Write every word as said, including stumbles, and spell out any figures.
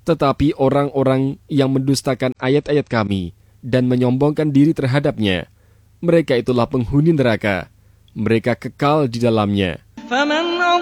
Tetapi orang-orang yang mendustakan ayat-ayat kami dan menyombongkan diri terhadapnya, mereka itulah penghuni neraka. Mereka kekal di dalamnya.